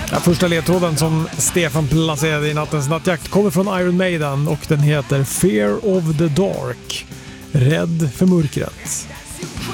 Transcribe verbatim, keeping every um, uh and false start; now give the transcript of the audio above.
Ja, första ledtråden som Stefan placerade i nattens nattjakt kommer från Iron Maiden och den heter Fear of the Dark. Rädd för mörkret.